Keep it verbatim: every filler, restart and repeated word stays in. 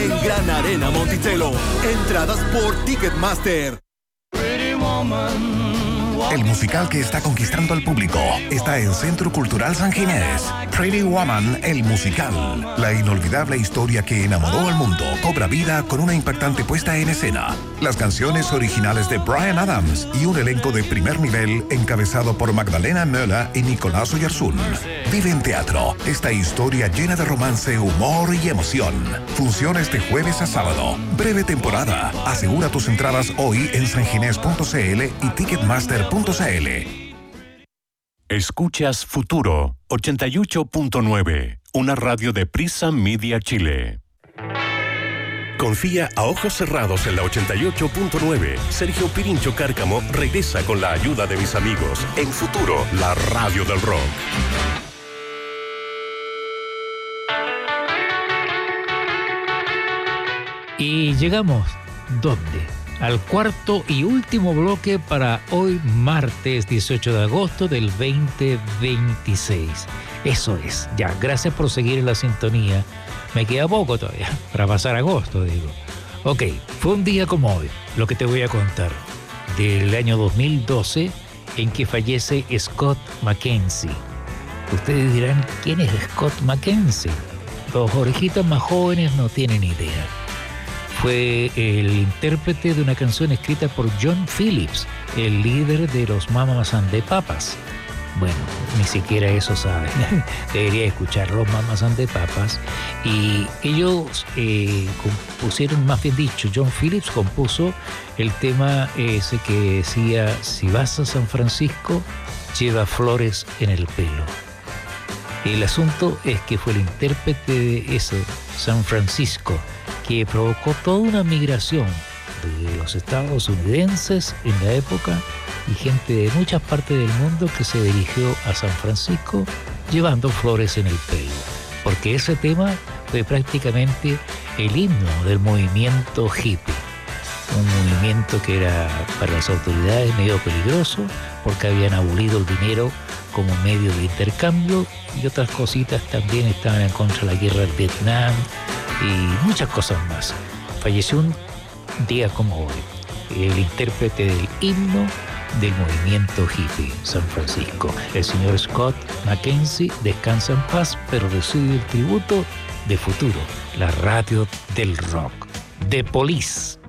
en Gran Arena Monticello. Entradas por Ticketmaster. El musical que está conquistando al público está en Centro Cultural San Ginés. Pretty Woman, el musical. La inolvidable historia que enamoró al mundo cobra vida con una impactante puesta en escena. Las canciones originales de Bryan Adams y un elenco de primer nivel encabezado por Magdalena Möller y Nicolás Oyarzún. Vive en teatro esta historia llena de romance, humor y emoción. Funciones de jueves a sábado. Breve temporada. Asegura tus entradas hoy en sanginés punto c l y ticketmaster punto c l. Escuchas Futuro ochenta y ocho punto nueve, una radio de Prisa Media Chile. Confía a ojos cerrados en la ochenta y ocho punto nueve. Sergio Pirincho Cárcamo regresa con la ayuda de mis amigos en Futuro, la radio del rock. Y llegamos, ¿dónde? Al cuarto y último bloque para hoy, martes dieciocho de agosto del veinte veintiséis. Eso es, ya, gracias por seguir en la sintonía. Me queda poco todavía para pasar agosto, digo. Ok, fue un día como hoy, lo que te voy a contar, del año dos mil doce, en que fallece Scott McKenzie. Ustedes dirán, ¿quién es Scott McKenzie? Los orejitas más jóvenes no tienen idea. Fue el intérprete de una canción escrita por John Phillips, el líder de los Mamas and the Papas. Bueno, ni siquiera eso saben. Debería escuchar los Mamas and the Papas. Y ellos eh, compusieron, más bien dicho, John Phillips compuso el tema ese que decía: si vas a San Francisco, lleva flores en el pelo. El asunto es que fue el intérprete de eso, San Francisco, que provocó toda una migración de los estadounidenses en la época y gente de muchas partes del mundo que se dirigió a San Francisco llevando flores en el pelo, porque ese tema fue prácticamente el himno del movimiento hippie, un movimiento que era para las autoridades medio peligroso porque habían abolido el dinero como medio de intercambio y otras cositas también, estaban en contra de la guerra de Vietnam y muchas cosas más. Falleció un día como hoy el intérprete del himno del movimiento hippie, San Francisco. El señor Scott McKenzie descansa en paz, pero recibe el tributo de Futuro, la radio del rock. The Police.